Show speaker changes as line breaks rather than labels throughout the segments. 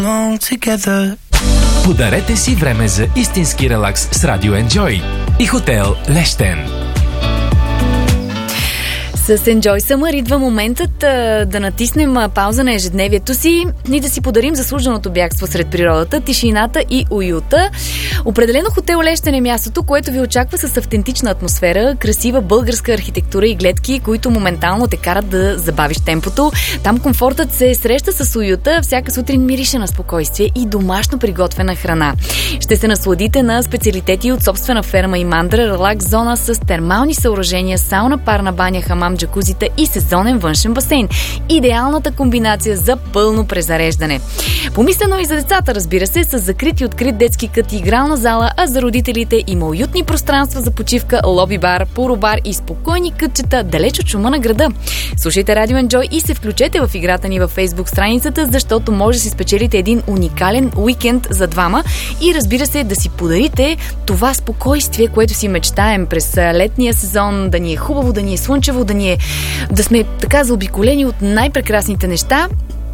Подарете си време за истински релакс с Радио Enjoy и хотел Лещен.
С Enjoy Summer идва моментът да натиснем пауза на ежедневието си и да си подарим заслуженото бягство сред природата, тишината и уюта. Определено хотел Лещен е мястото, което ви очаква с автентична атмосфера, красива българска архитектура и гледки, които моментално те карат да забавиш темпото. Там комфортът се среща с уюта, всяка сутрин мирише на спокойствие и домашно приготвена храна. Ще се насладите на специалитети от собствена ферма и мандра, релакс зона с термални съоръжения, сауна, парна баня, хамам, джакузите и сезонен външен басейн. Идеалната комбинация за пълно презареждане. Помислено и за децата, разбира се, с закрит и открит детски кът и игрална зала, а за родителите има уютни пространства за почивка, лоби-бар, пуро-бар и спокойни кътчета далеч от шума на града. Слушайте Радио Enjoy и се включете в играта ни във Facebook страницата, защото може да си спечелите един уникален уикенд за двама и разбира се да си подарите това спокойствие, което си мечтаем през летния сезон, да ни е хубаво, да ни е слънчево, да сме така заобиколени от най-прекрасните неща.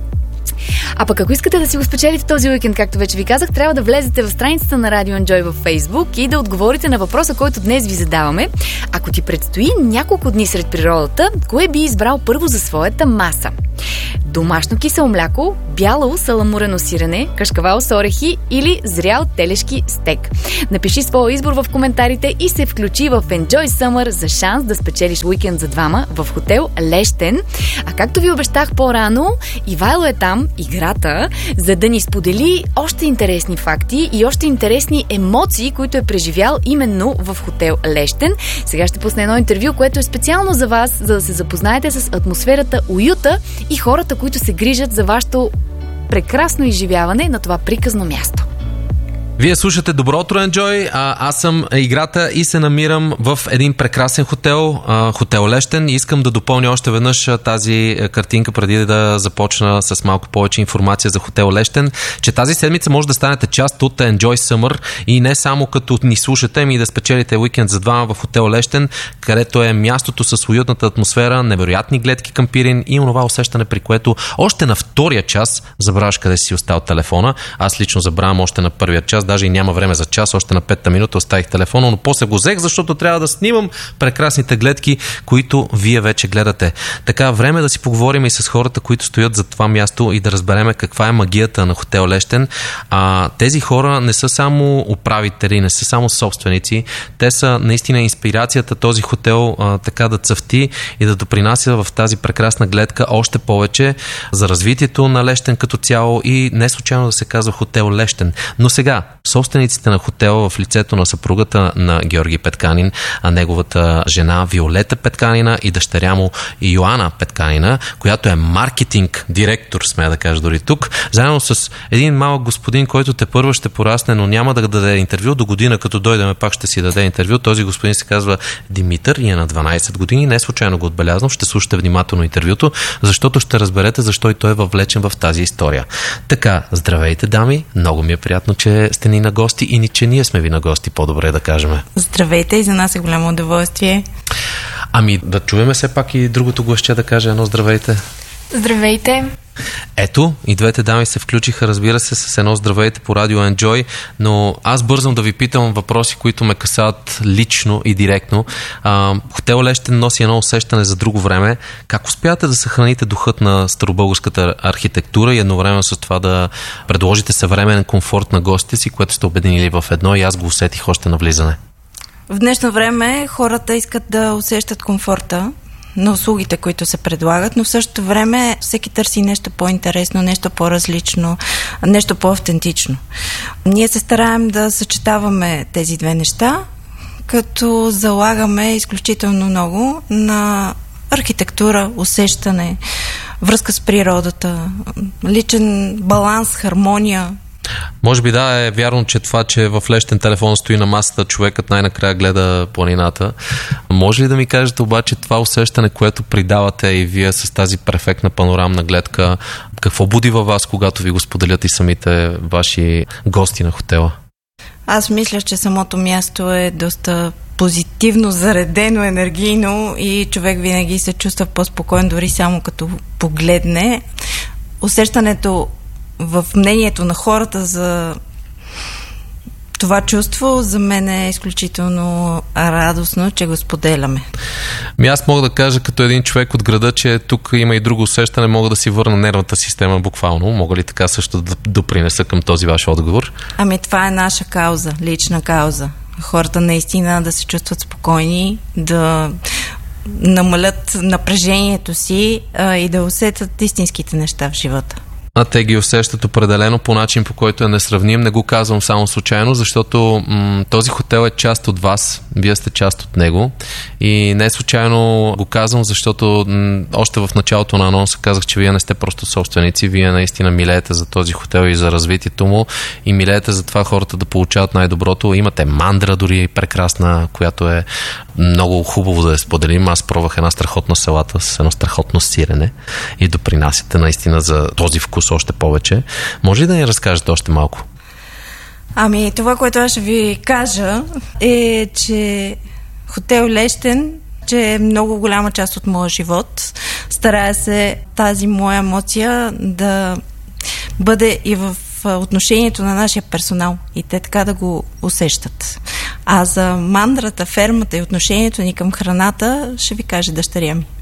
А пък ако искате да си го спечелите този уикенд, както вече ви казах, трябва да влезете в страницата на Radio Enjoy във Facebook и да отговорите на въпроса, който днес ви задаваме. Ако ти предстои няколко дни сред природата, кое би избрал първо за своята маса? Домашно кисело мляко, бяло саламурено сирене, кашкавал с орехи или зрял телешки стек. Напиши своя избор в коментарите и се включи в Enjoy Summer за шанс да спечелиш уикенд за двама в хотел Лещен. А както ви обещах по-рано, Ивайло е там, играта, за да ни сподели още интересни факти и още интересни емоции, които е преживял именно в хотел Лещен. Сега ще пусна едно интервю, което е специално за вас, за да се запознаете с атмосферата, уюта и хората, които се грижат за вашето прекрасно изживяване на това приказно място.
Вие слушате Добро утро, Enjoy. Аз съм играта и се намирам в един прекрасен хотел, хотел Лещен. Искам да допълня още веднъж тази картинка, преди да започна с малко повече информация за хотел Лещен, че тази седмица може да станете част от Enjoy Summer и не само като ни слушате, ами да спечелите уикенд за двама в хотел Лещен, където е мястото с уютната атмосфера, невероятни гледки към пирин и онова усещане, при което още на втория час забравяш къде си остал телефона. Аз лично забравям още на първия час, даже и няма време за час, още на 5-та минута оставих телефона, но после го взех, защото трябва да снимам прекрасните гледки, които вие вече гледате. Така, време да си поговорим и с хората, които стоят за това място и да разбереме каква е магията на хотел Лещен. Тези хора не са само управители, не са само собственици, те са наистина инспирацията този хотел така да цъфти и да допринася в тази прекрасна гледка още повече за развитието на Лещен като цяло и не случайно да се казва хотел Лещен. Но сега, собствениците на хотела в лицето на съпругата на Георги Петканин, а неговата жена Виолета Петканина и дъщеря му Йоана Петканина, която е маркетинг директор, смея да кажа дори тук, заедно с един малък господин, който тепърва ще порасне, но няма да даде интервю. До година, като дойдеме, пак ще си даде интервю. Този господин се казва Димитър и е на 12 години. Не случайно го отбелязвам. Ще слушате внимателно интервюто, защото ще разберете защо и той е въвлечен в тази история. Така, здравейте, дами. Много ми е приятно, че сте ни на гости и че ние сме ви на гости, по-добре да кажем.
Здравейте, и за нас е голямо удоволствие.
Ами да чуеме все пак и другото гостче да каже едно здравейте.
Здравейте.
Ето, и двете дами се включиха, разбира се, с едно здравейте по Радио Enjoy, но аз бързам да ви питам въпроси, които ме касаят лично и директно. Хотел Лещен носи едно усещане за друго време. Как успявате да съхраните духът на старобългарската архитектура и едновременно с това да предложите съвременен комфорт на гостите си, което сте обединили в едно, и аз го усетих още на влизане?
В днешно време хората искат да усещат комфорта на услугите, които се предлагат, но в същото време всеки търси нещо по-интересно, нещо по-различно, нещо по-автентично. Ние се стараем да съчетаваме тези две неща, като залагаме изключително много на архитектура, усещане, връзка с природата, личен баланс, хармония.
Може би да, е вярно, че това, че в Лещен телефон стои на масата, човекът най-накрая гледа планината. Може ли да ми кажете обаче това усещане, което придавате и вие с тази перфектна панорамна гледка, какво буди във вас, когато ви го споделят и самите ваши гости на хотела?
Аз мисля, че самото място е доста позитивно заредено, енергийно и човек винаги се чувства по-спокоен, дори само като погледне. Усещането в мнението на хората за това чувство, за мен е изключително радостно, че го споделяме.
Аз мога да кажа като един човек от града, че тук има и друго усещане, мога да си върна нервната система буквално. Мога ли така също да допринеса към този ваш отговор?
Това е наша кауза, лична кауза. Хората наистина да се чувстват спокойни, да намалят напрежението си и да усетят истинските неща в живота.
Те ги усещат определено по начин, по който е несравним. Не го казвам само случайно, защото този хотел е част от вас. Вие сте част от него. И не случайно го казвам, защото още в началото на анонса казах, че вие не сте просто собственици. Вие наистина милеете за този хотел и за развитието му. И милеете за това хората да получават най-доброто. Имате мандра дори прекрасна, която е много хубаво да я споделим. Аз пробвах една страхотна салата с едно страхотно сирене и допринасяте наистина за този вкус още повече. Може ли да ни разкажете още малко?
Това, което аз ще ви кажа е, че хотел Лещен, че е много голяма част от моя живот. Старая се тази моя емоция да бъде и в отношението на нашия персонал и те така да го усещат. А за мандрата, фермата и отношението ни към храната ще ви каже дъщеря ми.